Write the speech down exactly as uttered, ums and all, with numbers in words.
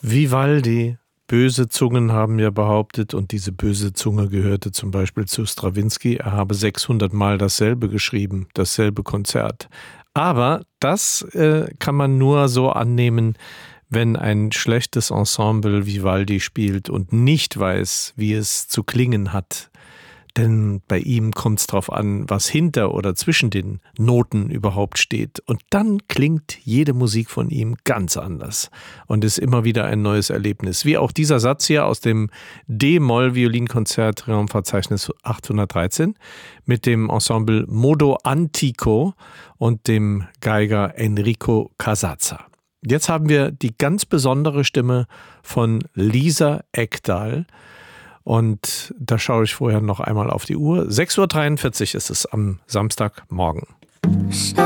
Vivaldi. Böse Zungen haben ja behauptet, und diese böse Zunge gehörte zum Beispiel zu Strawinsky, er habe sechshundert Mal dasselbe geschrieben, dasselbe Konzert. Aber das äh, kann man nur so annehmen, wenn ein schlechtes Ensemble Vivaldi spielt und nicht weiß, wie es zu klingen hat. Denn bei ihm kommt es darauf an, was hinter oder zwischen den Noten überhaupt steht. Und dann klingt jede Musik von ihm ganz anders und ist immer wieder ein neues Erlebnis. Wie auch dieser Satz hier aus dem D-Moll-Violinkonzert Raumverzeichnis achthundertdreizehn mit dem Ensemble Modo Antico und dem Geiger Enrico Casazza. Jetzt haben wir die ganz besondere Stimme von Lisa Ekdahl. Und da schaue ich vorher noch einmal auf die Uhr. sechs Uhr dreiundvierzig ist es am Samstagmorgen.